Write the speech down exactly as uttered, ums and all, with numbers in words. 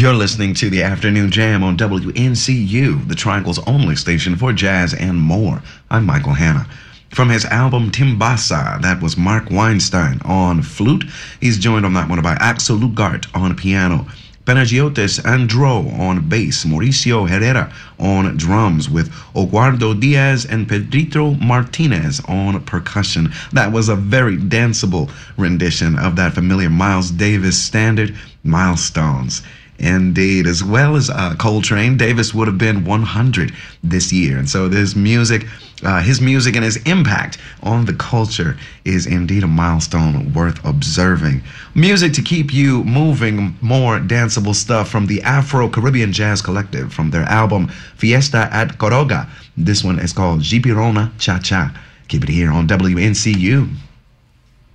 You're listening to the Afternoon Jam on W N C U, the Triangle's only station for jazz and more. I'm Michael Hanna. From his album Timbasa, that was Mark Weinstein on flute. He's joined on that one by Axel Lugart on piano, Panagiotis Andro on bass, Mauricio Herrera on drums, with Oguardo Diaz and Pedrito Martinez on percussion. That was a very danceable rendition of that familiar Miles Davis standard, Milestones. Indeed, as well as uh, Coltrane, Davis would have been one hundred this year. And so this music, uh, his music and his impact on the culture is indeed a milestone worth observing. Music to keep you moving, more danceable stuff from the Afro-Caribbean Jazz Collective from their album Fiesta at Coroga. This one is called Jipirona Cha Cha. Keep it here on W N C U.